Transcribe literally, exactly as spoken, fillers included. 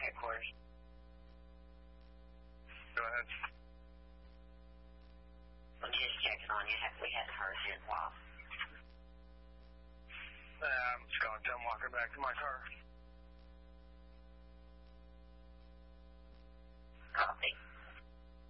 headquarters. Go ahead. I'm just checking on you. We hadn't heard you in a while. Uh, I'm just going to tell him walking back to my car.